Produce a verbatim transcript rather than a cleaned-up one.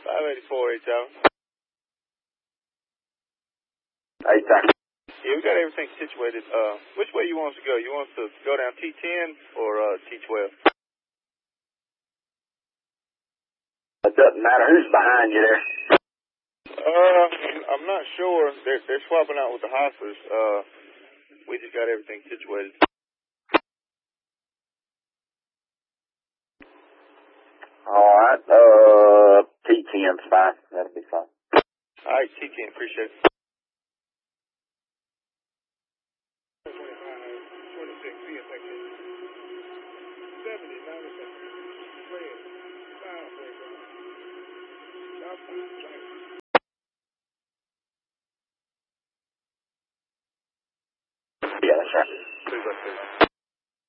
five eighty-four, eight thousand. eight thousand. Yeah, we got everything situated. Uh, which way you want us to go? You want us to go down T ten or uh, T twelve? It doesn't matter who's behind you there. Uh, I'm not sure. They're, they're swapping out with the hostlers. Uh, we just got everything situated. All right. Uh, T ten's fine. That'll be fine. All right, T ten, appreciate it. twenty-six, be effective. seventy, ninety-seven. Red, five,